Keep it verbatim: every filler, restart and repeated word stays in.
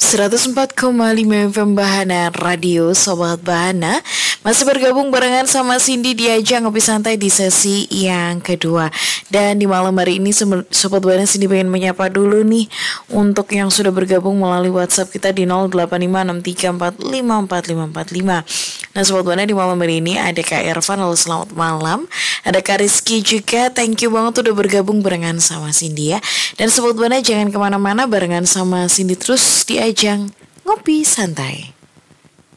seratus empat koma lima F M Bahana Radio Sobat Bahana. Masih bergabung barengan sama Cindy di ajang Ngopi Santai di sesi yang kedua. Dan di malam hari ini Sobat Bahana, Cindy pengen menyapa dulu nih untuk yang sudah bergabung melalui WhatsApp kita di nol delapan lima enam tiga empat lima empat lima empat lima. Nah Sobat Bahana, di malam hari ini ada Kak Irfan, halo selamat malam. Ada Kak Rizky juga, thank you banget udah bergabung barengan sama Cindy ya. Dan Sobat Bahana jangan kemana-mana, barengan sama Cindy terus di ajang Ngopi Santai.